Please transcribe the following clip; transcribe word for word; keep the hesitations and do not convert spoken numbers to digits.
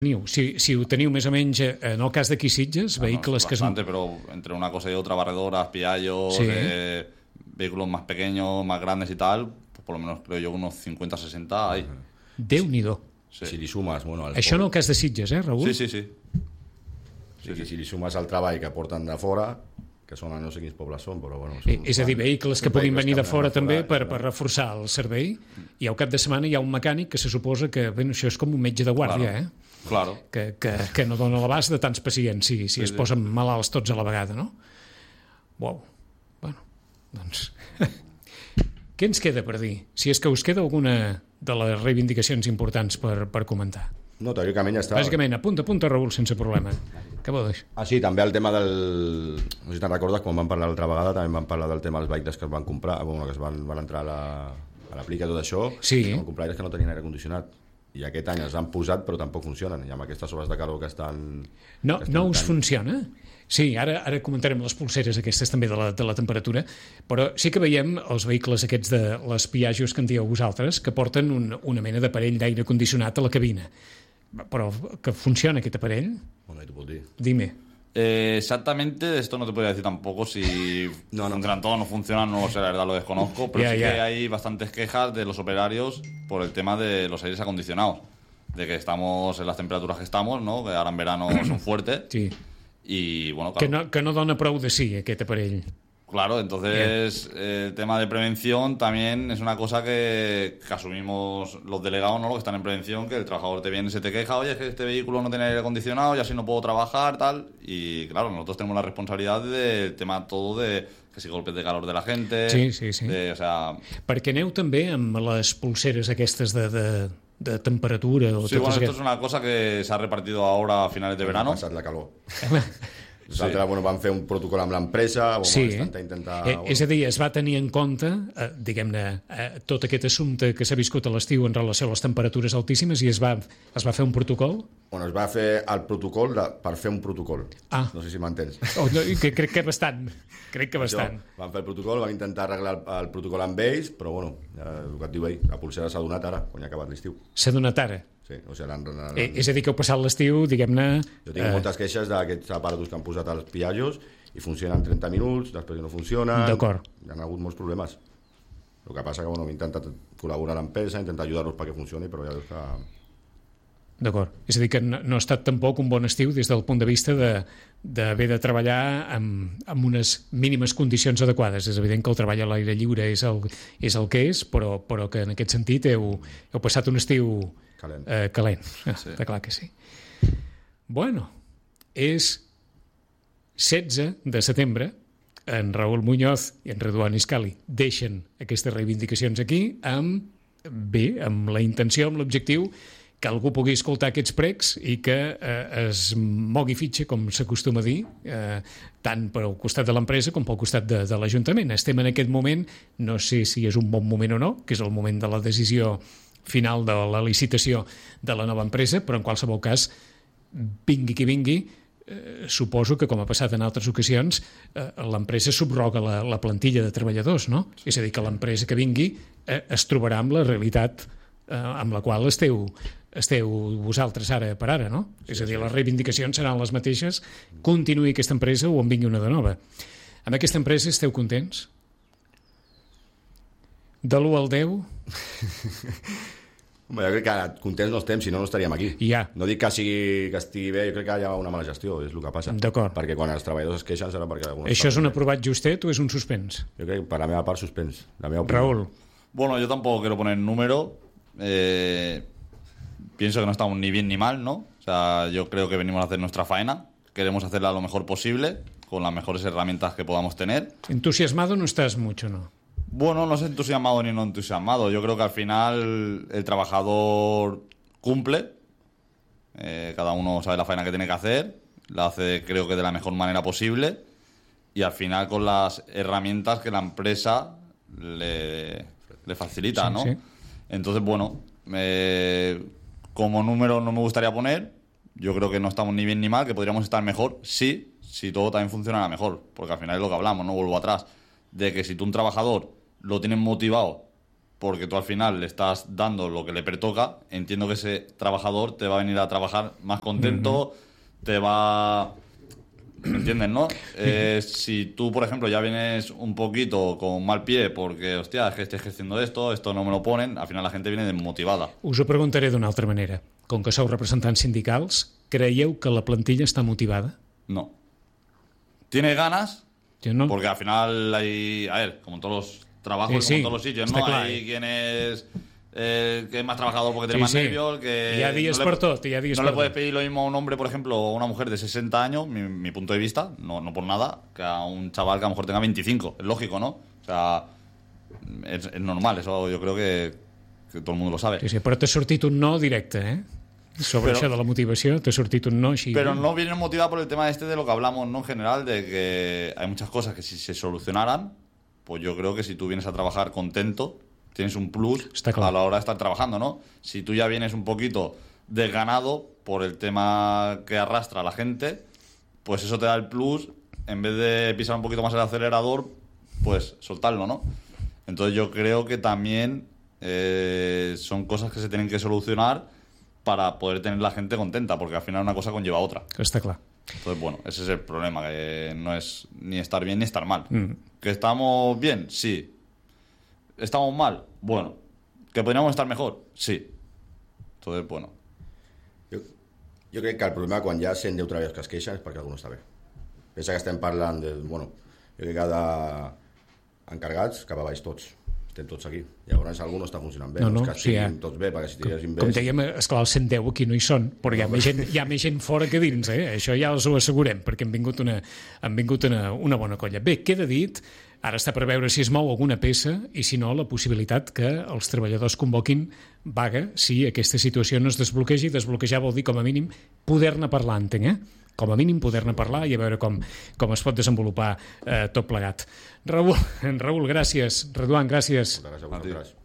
Si, si ho teniu més o menys en el cas d'aquí Sitges, no, vehículos no, que... bastante, pero entre una cosa y otra, barredoras, piallos, sí. eh, vehículos más pequeños, más grandes y tal, pues por lo menos creo yo unos cincuenta sesenta hay. Déu-n'hi-do. Sí. Si li sumes... Bueno, això en el cas de Sitges, eh, Raül? Sí, sí, sí. sí, sí. Si li sumes el treball que porten de fora, que són a no sé quins pobles són, però bueno... Són, és a dir, vehicles que puguin venir de fora també per, per reforçar el servei, i al cap de setmana hi ha un mecànic que se suposa que, bueno, això és com un metge de guàrdia, claro. eh? Claro. Que, que, que no dona l'abast de tants pacients si, si sí, es posen sí. malalts tots a la vegada, no? Uau. Bueno, doncs... Què ens queda per dir? Si és que us queda alguna de les reivindicacions importants per, per comentar. No, teòricament ja està. Bàsicament, a punt a punt, Raül, sense problema. Què vol dir? Ah, sí, també el tema del... No sé si te'n recordes, quan vam parlar l'altra vegada, també vam parlar del tema dels vehicles que es van comprar, bueno, que es van, van entrar a la, a l'aplica tot això, sí. que van comprar aires que no tenien aire condicionat. I aquest any els han posat, però tampoc funcionen. I amb aquestes hores de calor que estan... No, que estan no us tant... funciona? Sí, ara, ara comentarem les pulseres aquestes també de la, de la temperatura, però sí que veiem els vehicles aquests de les Piaggio que en dieu vosaltres, que porten un, una mena d'aparell d'aire condicionat a la cabina. Però que funciona aquest aparell? Bueno, t'ho puc dir. Dime. Eh, exactamente, esto no te podría decir tampoco si no, no. funcionan todos, no funcionan, no sé, la verdad lo desconozco, pero yeah, sí yeah. que hay bastantes quejas de los operarios por el tema de los aires acondicionados, de que estamos en las temperaturas que estamos, ¿no? Que ahora en verano son fuertes. Sí. Y bueno, claro. Que no, que no dona prou de sí aquest aparell. Claro, entonces yeah. eh, el tema de prevención también es una cosa que, que asumimos los delegados, ¿no? Los que están en prevención, que el trabajador te viene y se te queja, oye, es que este vehículo no tiene aire acondicionado y así no puedo trabajar, tal. Y claro, nosotros tenemos la responsabilidad del tema todo de que si golpes de calor de la gente... Sí, sí, sí. De, o sea... Perquè aneu també amb les pulseres aquestes de... de... de temperatura o sí, bueno, aquest... esto es una cosa que se ha repartido ahora a finales de verano. Ha passat la calor. Nosaltres sí. bueno, vam fer un protocol amb l'empresa, vam sí. intentar... intentar eh, bueno. És a dir, es va tenir en compte, eh, diguem-ne, eh, tot aquest assumpte que s'ha viscut a l'estiu en relació a les temperatures altíssimes i es va, es va fer un protocol? Bueno, es va fer el protocol de, per fer un protocol. Ah. No sé si m'entens. Oh, no, que, crec que bastant. Crec que bastant. Això, vam fer el protocol, vam intentar arreglar el, el protocol amb ells, però bueno, ja, el que et diu ell, la pulsera s'ha donat ara, quan ja ha acabat l'estiu. S'ha donat ara? Sí, o sigui, l'han, l'han... Eh, és a dir, que heu passat l'estiu, diguem-ne... Jo tinc eh... moltes queixes d'aquests aparatos que han posat als Piaggios i funcionen trenta minuts, després no funcionen... D'acord. Hi ha hagut molts problemes. El que passa que bueno, hem intentat col·laborar amb l'empresa, intentar ajudar-los perquè funcioni, però ja veus que... D'acord. És a dir, que no, no ha estat tampoc un bon estiu des del punt de vista d'haver de, de treballar amb, amb unes mínimes condicions adequades. És evident que el treball a l'aire lliure és el, és el que és, però, però que en aquest sentit heu, heu passat un estiu calent. Eh, calent. Ah, sí. Està clar que sí. Bueno, és setze de setembre, en Raül Muñoz i en Reduan Iscali deixen aquestes reivindicacions aquí amb, bé, amb la intenció, amb l'objectiu que algú pugui escoltar aquests pregs i que eh, es mogui fitxa, com s'acostuma a dir, eh, tant pel costat de l'empresa com pel costat de, de l'Ajuntament. Estem en aquest moment, no sé si és un bon moment o no, que és el moment de la decisió final de la licitació de la nova empresa, però en qualsevol cas, vingui qui vingui, eh, suposo que, com ha passat en altres ocasions, eh, l'empresa subroga la, la plantilla de treballadors, no? Sí. És a dir, que l'empresa que vingui eh, es trobarà amb la realitat eh, amb la qual esteu, esteu vosaltres ara per ara, no? Sí, és a dir, les reivindicacions seran les mateixes, continuï aquesta empresa o en vingui una de nova. Amb aquesta empresa esteu contents? De l'u al deu? Home, jo crec que contents no estem, si no, no estaríem aquí. Ja. No dic que, sigui, que estigui bé, jo crec que hi ha una mala gestió, és el que passa. D'acord. Perquè quan els treballadors es queixen serà perquè... Això és un aprovat justet o és un suspens? Jo crec que per la meva part suspens. La meva opinió. Raúl. Bueno, yo tampoco quiero poner número. Eh, pienso que no estamos ni bien ni mal, ¿no? O sea, yo creo que venimos a hacer nuestra faena. Queremos hacerla lo mejor posible, con las mejores herramientas que podamos tener. Entusiasmado no estás mucho, ¿no? Bueno, no sé entusiasmado ni no entusiasmado. Yo creo que al final el trabajador cumple. Eh, cada uno sabe la faena que tiene que hacer. La hace, creo que de la mejor manera posible. Y al final con las herramientas que la empresa le, le facilita, sí, ¿no? Sí. Entonces, bueno, eh, como número no me gustaría poner. Yo creo que no estamos ni bien ni mal, que podríamos estar mejor, sí, si todo también funcionara mejor. Porque al final es lo que hablamos, ¿no? Vuelvo atrás. De que si tú un trabajador lo tienes motivado porque tú al final le estás dando lo que le pertoca. Entiendo que ese trabajador te va a venir a trabajar más contento, uh-huh. te va... ¿Me entiendes, no? Eh, si tú, por ejemplo, ya vienes un poquito con mal pie porque, hostia, es que estés haciendo esto, esto no me lo ponen, al final la gente viene desmotivada. Us ho preguntaré d'una altra manera. Com que sou representants sindicals, creieu que la plantilla està motivada? No. ¿Tiene ganas? Yo no. Porque al final hay, a ver, como en todos los trabajos, sí, sí, como en todos los sitios, està ¿no? clar. Hay quien es... Eh, que es más trabajador porque tiene Sí, más sí. nervios, que Hi ha dies no per le, tot, hi ha dies no per le puedes tot. pedir lo mismo a un hombre, por ejemplo, o a una mujer de sesenta años, mi, mi punto de vista, no, no por nada, que a un chaval que a lo mejor tenga veinticinco. Es lógico, ¿no? O sea, es, es normal, eso yo creo que, que todo el mundo lo sabe. Sí, sí, però t'ha sortit un no directe, eh? Sobre Però- això de la motivació, t'ha sortit un no així. Pero no viene motivado por el tema este de lo que hablamos, ¿no? En general, de que hay muchas cosas que si se solucionaran, pues yo creo que si tú vienes a trabajar contento, tienes un plus Está claro. a la hora de estar trabajando, ¿no? Si tú ya vienes un poquito desganado por el tema que arrastra la gente, pues eso te da el plus, en vez de pisar un poquito más el acelerador, pues soltarlo, ¿no? Entonces yo creo que también eh, son cosas que se tienen que solucionar para poder tener la gente contenta, porque al final una cosa conlleva a otra. Està clar. Entonces, bueno, ese es el problema, que no es ni estar bien ni estar mal. Mm. ¿Que estamos bien? Sí. ¿Estamos mal? Bueno. ¿Que podríamos estar mejor? Sí. Entonces, bueno. Jo, jo crec que el problema quan hi ha cent deu treballadors que es queixen és perquè algú no està bé. Pensa que estem parlant de... Bueno, jo crec que d'encarregats cap a baix tots. Estem tots aquí. Llavors algú no està funcionant bé. No, no, que sí, estiguin ja. tots bé, perquè si estiguessin bé... Com dèiem, esclar, els cent deu aquí no hi són, però hi ha, més gent, hi ha més gent fora que dins, eh? Això ja us ho assegurem, perquè han vingut una, han vingut una, una bona colla. Bé, queda dit, ara està per veure si es mou alguna peça i, si no, la possibilitat que els treballadors convoquin vaga si aquesta situació no es desbloquegi. Desbloquejar vol dir, com a mínim, poder-ne parlar, entenc, eh? Com a mínim poder-ne parlar i a veure com, com es pot desenvolupar eh, tot plegat. Raül, Raül, gràcies. Reduant, gràcies. Moltes gràcies a vosaltres.